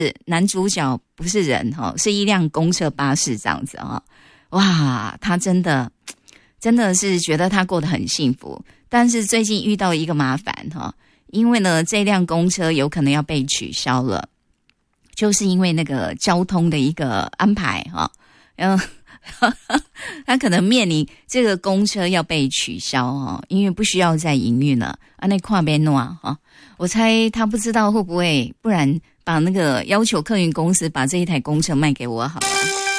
男主角不是人哈，是一辆公车巴士这样子哈。哇，他真的是觉得他过得很幸福，但是最近遇到一个麻烦哈，因为呢这辆公车有可能要被取消了，就是因为那个交通的一个安排哈，他可能面临这个公车要被取消哈，因为不需要再营运了啊，那跨边诺哈，我猜他不知道会不会，不然把那个要求客运公司把这一台公车卖给我好了。